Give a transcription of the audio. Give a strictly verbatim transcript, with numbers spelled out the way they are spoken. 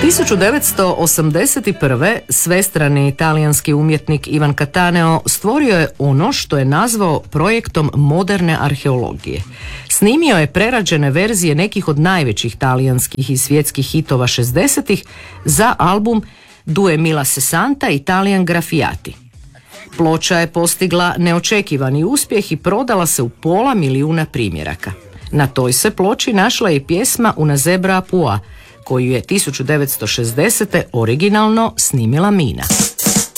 tisuću devetsto osamdeset prve. svestrani talijanski umjetnik Ivan Cattaneo stvorio je ono što je nazvao projektom moderne arheologije. Snimio je prerađene verzije nekih od najvećih talijanskih i svjetskih hitova šezdesetih za album Due mila sessanta Italian Graffiati. Ploča je postigla neočekivani uspjeh i prodala se u pola milijuna primjeraka. Na toj se ploči našla i pjesma Una zebra a pua, koju je tisuću devetsto šezdesete. originalno snimila Mina.